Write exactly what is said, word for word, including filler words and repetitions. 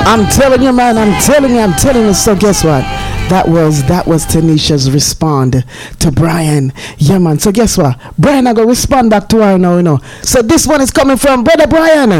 I'm telling you, man. I'm telling you. I'm telling you. So guess what? That was that was Tanisha's respond to Brian. Yeah, man. So guess what? Brian, I go respond back to her now. You know. So this one is coming from Brother Brian.